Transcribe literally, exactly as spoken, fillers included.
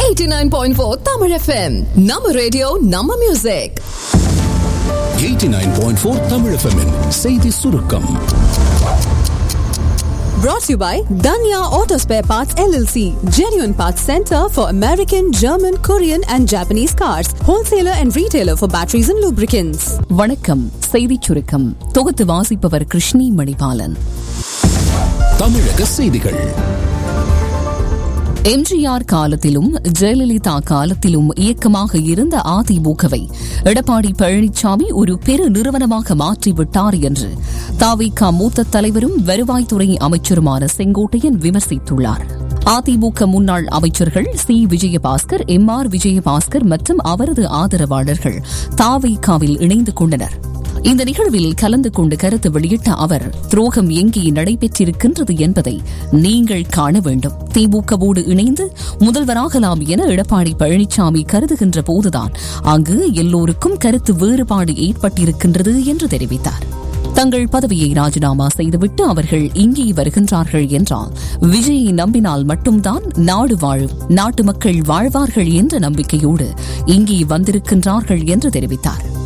eighty-nine point four Tamil F M. நம்ம radio நம்ம music. eighty-nine point four Tamil F M -இன் செய்தி சுருக்கம். Brought to you by Danya Auto Spare Parts L L C, genuine parts center for American, German, Korean and Japanese cars, wholesaler and retailer for batteries and lubricants. வணக்கம். செய்தி சுருக்கம் தொகுத்து வாசிப்பவர் கிருஷ்ணி மணிபாலன். தமிழக செய்திகள். எம்ஜிஆர் காலத்திலும் ஜெயலலிதா காலத்திலும் இயக்கமாக இருந்த அதிமுகவை எடப்பாடி பழனிசாமி ஒரு பெரு நிறுவனமாக மாற்றிவிட்டார் என்று தவிக மூத்த தலைவரும் வருவாய்த்துறை அமைச்சருமான செங்கோட்டையன் விமர்சித்துள்ளார். அதிமுக முன்னாள் அமைச்சர்கள் C Vijayabaskar, M R Vijayabaskar மற்றும் அவரது ஆதரவாளர்கள் தவிகவில் இணைந்து கொண்டனர். இந்த நிகழ்வில் கலந்து கொண்டு கருத்து வெளியிட்ட அவர், துரோகம் எங்கே நடைபெற்றிருக்கின்றது என்பதை நீங்கள் காண வேண்டும். திமுகவோடு இணைந்து முதல்வராகலாம் என எடப்பாடி பழனிசாமி கருதுகின்ற போதுதான் அங்கு எல்லோருக்கும் கருத்து வேறுபாடு ஏற்பட்டிருக்கின்றது என்று தெரிவித்தார். தங்கள் பதவியை ராஜினாமா செய்துவிட்டு அவர்கள் இங்கே வருகின்றார்கள் என்றால் விஜயை நம்பினால் மட்டும்தான் நாடு வாழும், நாட்டு மக்கள் வாழ்வார்கள் என்ற நம்பிக்கையோடு இங்கே வந்திருக்கின்றார்கள் என்று தெரிவித்தார்.